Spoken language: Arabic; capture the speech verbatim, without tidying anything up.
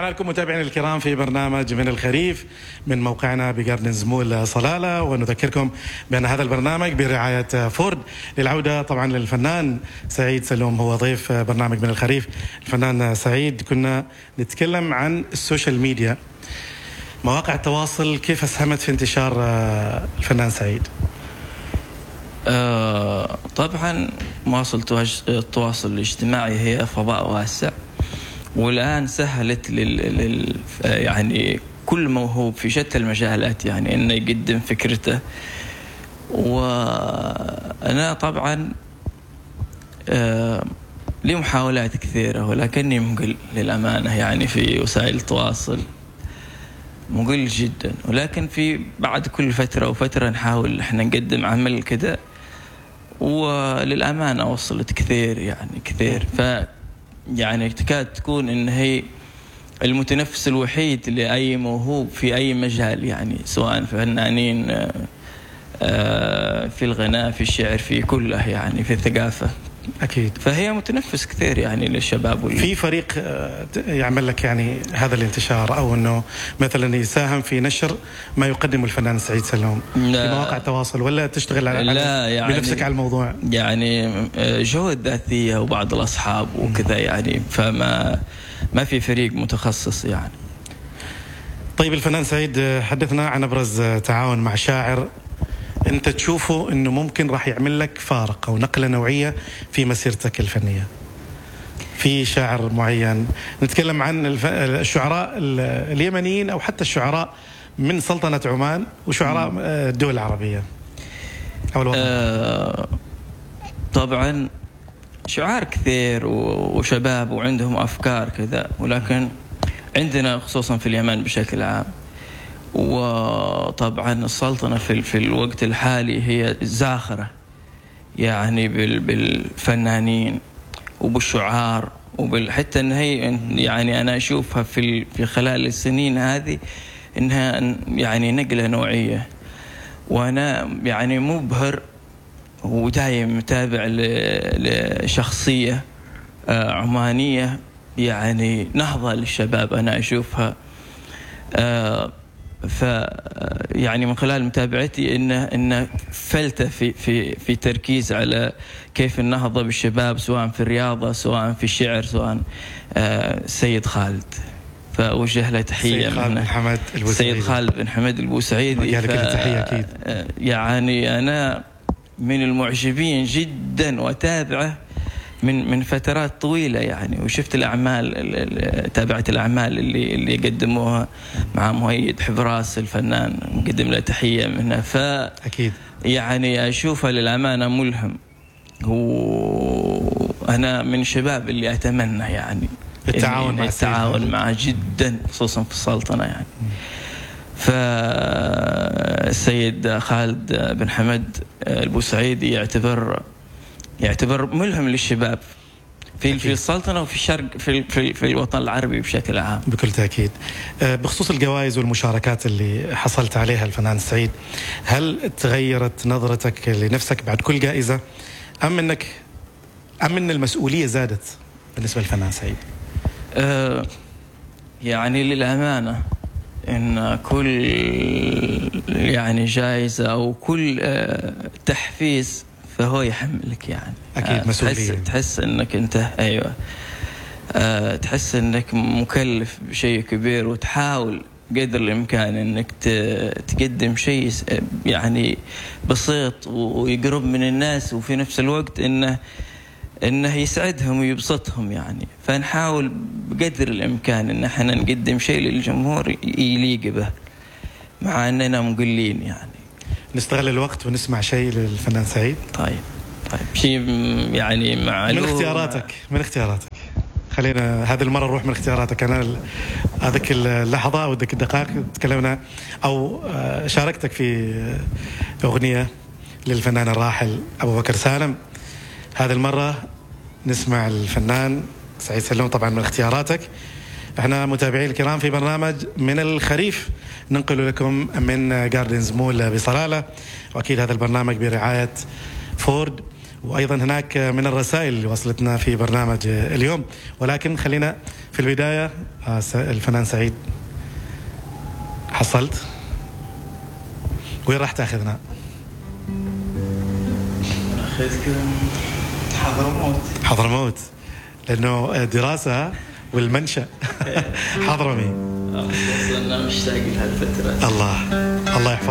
رجعنا لكم متابعينا الكرام في برنامج من الخريف من موقعنا بجاردنز مول صلالة، ونذكركم بأن هذا البرنامج برعاية فورد. للعودة طبعا للفنان سعيد سلوم، هو ضيف برنامج من الخريف. الفنان سعيد، كنا نتكلم عن السوشيال ميديا، مواقع التواصل، كيف أسهمت في انتشار الفنان سعيد؟ آه طبعا مواصل التواصل الاجتماعي هي فضاء واسع، والآن سهلت لل... لل... يعني كل موهوب في شتى المجالات يعني إنه يقدم فكرته. وأنا طبعا آه لي محاولات كثيرة، ولكني مقل للأمانة يعني في وسائل التواصل، مقل جدا. ولكن في بعد كل فترة وفترة نحاول إحنا نقدم عمل كذا، وللأمانة وصلت كثير يعني كثير. ف يعني تكاد تكون إن هي المتنفس الوحيد لأي موهوب في أي مجال، يعني سواء فنانين في الغناء، في الشعر، في كله، يعني في الثقافة. أكيد. فهي متنفس كثير يعني للشباب. في فريق يعمل لك يعني هذا الانتشار، أو أنه مثلا يساهم في نشر ما يقدمه الفنان سعيد سلوم في مواقع التواصل، ولا تشتغل على لا يعني بنفسك على الموضوع؟ يعني جهود ذاتية وبعض الأصحاب وكذا يعني، فما ما في فريق متخصص يعني. طيب الفنان سعيد، حدثنا عن أبرز تعاون مع شاعر أنت تشوفه أنه ممكن راح يعمل لك فارق أو نقلة نوعية في مسيرتك الفنية. في شاعر معين، نتكلم عن الشعراء اليمنيين أو حتى الشعراء من سلطنة عمان وشعراء الدول العربية أو الوطن. آه طبعا شعار كثير وشباب وعندهم أفكار كذا، ولكن عندنا خصوصا في اليمن بشكل عام، وطبعا السلطنة في في الوقت الحالي هي زاخرة يعني بالفنانين وبالشعار وبالحتى ان هي يعني انا اشوفها في في خلال السنين هذه انها يعني نقلة نوعية. وانا يعني مبهر ودايم متابع لشخصية عمانية يعني نهضة للشباب، انا اشوفها ف يعني من خلال متابعتي انه انه فلته في في في تركيز على كيف النهضه بالشباب، سواء في الرياضه، سواء في الشعر، سواء السيد خالد. فأوجه له تحيه سيد خالد بن حمد البوسعيدي. سيد خالد بن حمد البوسعيدي ف... أكيد. يعني انا من المعجبين جدا واتابعه من من فترات طويله يعني، وشفت الاعمال، تابعت الاعمال اللي اللي قدموها مع مؤيد حبراس الفنان، نقدم له تحيه منه. ف اكيد يعني اشوفه للامانه ملهم، وانا من الشباب اللي اتمنى يعني التعاون مع التعاون معه جدا، خصوصا في السلطنه يعني. فالسيد خالد بن حمد البوسعيدي يعتبر يعتبر ملهم للشباب في في السلطنه وفي الشرق، في في في الوطن العربي بشكل عام. بكل تاكيد. بخصوص الجوائز والمشاركات اللي حصلت عليها الفنان سعيد، هل تغيرت نظرتك لنفسك بعد كل جائزه، ام انك ام ان المسؤوليه زادت بالنسبه للفنان سعيد؟ أه يعني للامانه ان كل يعني جائزه او كل أه تحفيز فهو يحملك يعني أكيد مسؤولية. تحس, تحس أنك أنت أيوة أه تحس أنك مكلف بشيء كبير، وتحاول قدر الإمكان أنك تقدم شيء يعني بسيط ويقرب من الناس، وفي نفس الوقت أنه أنه يسعدهم ويبسطهم يعني. فنحاول بقدر الإمكان أن احنا نقدم شيء للجمهور يليق به، مع أننا مقلين يعني. نستغل الوقت ونسمع شيء للفنان سعيد. طيب طيب شيء يعني معلوم من اختياراتك من اختياراتك خلينا هذه المرة نروح من اختياراتك. أنا هذيك اللحظة أو ذيك الدقائق تكلمنا أو شاركتك في أغنية للفنان الراحل أبو بكر سالم. هذه المرة نسمع الفنان سعيد سلوم طبعا من اختياراتك. احنا متابعين الكرام في برنامج من الخريف، ننقل لكم من جاردنز مول بصلالة، واكيد هذا البرنامج برعاية فورد. وأيضا هناك من الرسائل اللي وصلتنا في برنامج اليوم، ولكن خلينا في البداية الفنان سعيد، حصلت؟ وين راح تاخذنا؟ أخذكم حضرموت. حضرموت لأنه دراسة والمنشأ حضرمي. أنا مشتاق لهالفترة. الله الله يحفظ.